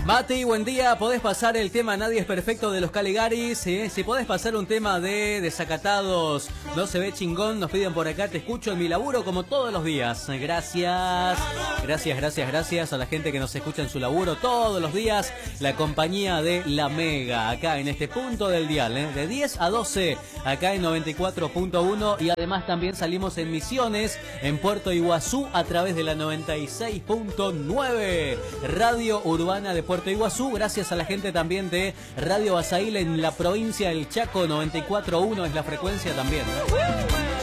Mati, buen día. ¿Podés pasar el tema Nadie es perfecto de los Caligaris? Si podés pasar un tema de Desacatados, no se ve chingón, nos piden por acá. Te escucho en mi laburo como todos los días. Gracias. Gracias a la gente que nos escucha en su laburo todos los días. La compañía de La Mega, acá en este punto del dial, de 10 a 12, acá en 94.1. Y además también salimos en Misiones, en Puerto Iguazú, a través de la 96.9, Radio Urbana de Puerto Iguazú. Gracias a la gente también de Radio Basail en la provincia del Chaco, 94.1 es la frecuencia también.